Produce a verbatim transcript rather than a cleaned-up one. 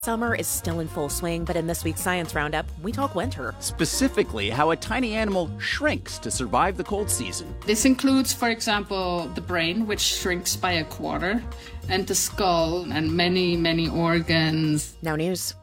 Summer is still in full swing, but in this week's Science Roundup, we talk winter. Specifically, how a tiny animal shrinks to survive the cold season. This includes, for example, the brain, which shrinks by a quarter, and the skull, and many, many organs. Now news.